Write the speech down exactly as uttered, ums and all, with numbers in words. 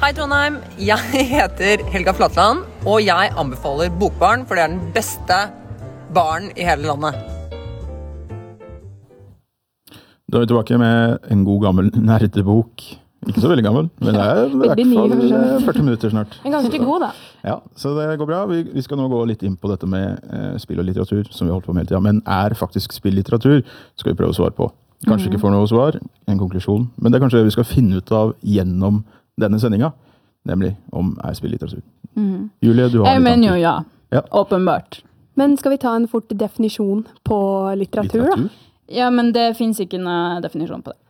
Hei Trondheim, jeg heter Helga Flatland, og jeg anbefaler Bokbarn, for det er den beste baren i hele landet. Da er vi tilbake med en god gammel nerdebok. Ikke så veldig gammel, men det er i hvert fall førti minutter snart. En ganske god da. Ja, så det går bra. Vi, vi skal nå gå litt inn på dette med eh, spill og litteratur, som vi har holdt på med hele tiden. Men er faktisk spill litteratur? Skal vi prøve å svare på. Kanskje mm. ikke får noe svar, en konklusjon, men det er kanskje det vi skal finne ut av gjennom denne sendingen, nemlig om er spill litteratur. Mm. Julie, du har Jeg litt mener jo tanker. ja, Ja. åpenbart. Men skal vi ta en fort definisjon på litteratur, Litteratur? da? Ja, men det finnes ikke noen definisjon på det.